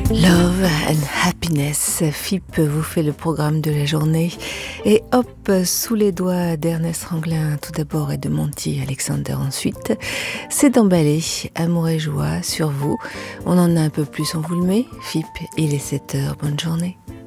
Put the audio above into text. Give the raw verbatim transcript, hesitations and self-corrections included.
Love and Happiness, F I P vous fait le programme de la journée. Et hop, sous les doigts d'Ernest Ranglin tout d'abord et de Monty Alexander ensuite, c'est d'emballer Amour et joie sur vous. On en a un peu plus, on vous le met. F I P, il est sept heures, bonne journée.